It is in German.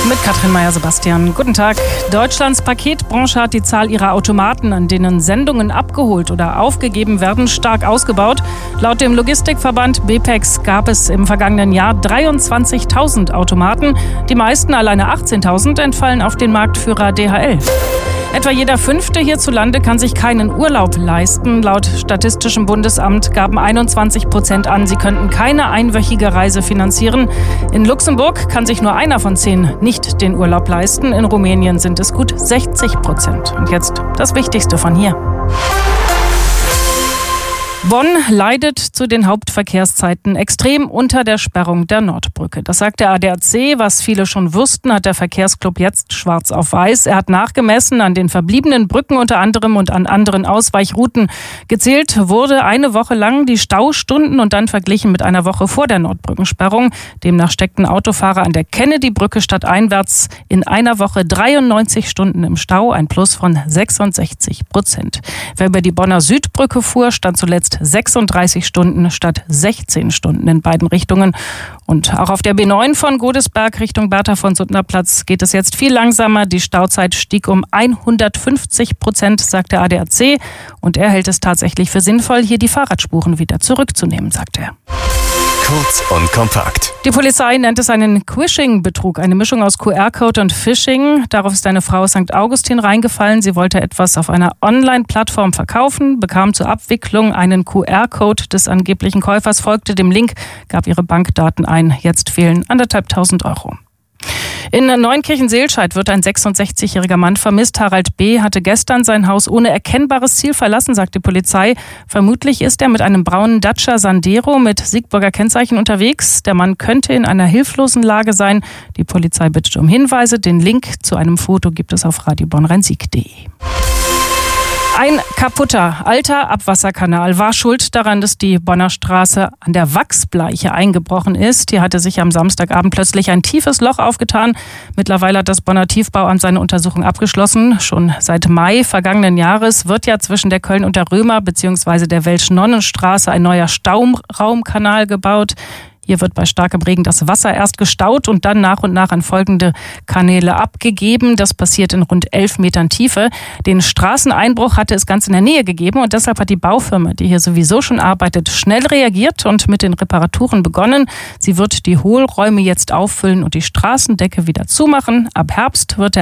Mit Katrin Meyer-Sebastian. Guten Tag. Deutschlands Paketbranche hat die Zahl ihrer Automaten, an denen Sendungen abgeholt oder aufgegeben werden, stark ausgebaut. Laut dem Logistikverband BPEX gab es im vergangenen Jahr 23.000 Automaten. Die meisten, alleine 18.000, entfallen auf den Marktführer DHL. Etwa jeder Fünfte hierzulande kann sich keinen Urlaub leisten. Laut Statistischem Bundesamt gaben 21% an, sie könnten keine einwöchige Reise finanzieren. In Luxemburg kann sich nur einer von 10 nicht den Urlaub leisten. In Rumänien sind es gut 60%. Und jetzt das Wichtigste von hier. Bonn leidet zu den Hauptverkehrszeiten extrem unter der Sperrung der Nordbrücke. Das sagt der ADAC. Was viele schon wussten, hat der Verkehrsclub jetzt schwarz auf weiß. Er hat nachgemessen an den verbliebenen Brücken unter anderem und an anderen Ausweichrouten. Gezählt wurde eine Woche lang die Staustunden und dann verglichen mit einer Woche vor der Nordbrückensperrung. Demnach steckten Autofahrer an der Kennedy-Brücke stadteinwärts in einer Woche 93 Stunden im Stau, ein Plus von 66%. Wer über die Bonner Südbrücke fuhr, stand zuletzt 36 Stunden statt 16 Stunden in beiden Richtungen. Und auch auf der B9 von Godesberg Richtung Bertha-von-Suttner-Platz geht es jetzt viel langsamer. Die Stauzeit stieg um 150%, sagt der ADAC. Und er hält es tatsächlich für sinnvoll, hier die Fahrradspuren wieder zurückzunehmen, sagt er. Kurz und kompakt. Die Polizei nennt es einen Quishing-Betrug, eine Mischung aus QR-Code und Phishing. Darauf ist eine Frau aus St. Augustin reingefallen. Sie wollte etwas auf einer Online-Plattform verkaufen, bekam zur Abwicklung einen QR-Code des angeblichen Käufers, folgte dem Link, gab ihre Bankdaten ein. Jetzt fehlen 1.500 Euro. In Neunkirchen-Seelscheid wird ein 66-jähriger Mann vermisst. Harald B. hatte gestern sein Haus ohne erkennbares Ziel verlassen, sagt die Polizei. Vermutlich ist er mit einem braunen Dacia Sandero mit Siegburger Kennzeichen unterwegs. Der Mann könnte in einer hilflosen Lage sein. Die Polizei bittet um Hinweise. Den Link zu einem Foto gibt es auf radiobonnrhein-sieg.de. Ein kaputter alter Abwasserkanal war schuld daran, dass die Bonner Straße an der Wachsbleiche eingebrochen ist. Hier hatte sich am Samstagabend plötzlich ein tiefes Loch aufgetan. Mittlerweile hat das Bonner Tiefbauamt seine Untersuchung abgeschlossen. Schon seit Mai vergangenen Jahres wird ja zwischen der Köln und der Römer bzw. der Welsch-Nonnenstraße ein neuer Stauraumkanal gebaut. Hier wird bei starkem Regen das Wasser erst gestaut und dann nach und nach an folgende Kanäle abgegeben. Das passiert in rund 11 Metern Tiefe. Den Straßeneinbruch hatte es ganz in der Nähe gegeben und deshalb hat die Baufirma, die hier sowieso schon arbeitet, schnell reagiert und mit den Reparaturen begonnen. Sie wird die Hohlräume jetzt auffüllen und die Straßendecke wieder zumachen. Ab Herbst wird der